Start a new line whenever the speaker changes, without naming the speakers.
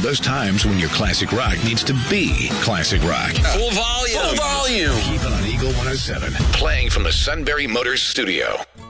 those times when your classic rock needs to be classic rock.
Full volume.
Keep it on Eagle 107. Playing from the Sunbury Motors studio.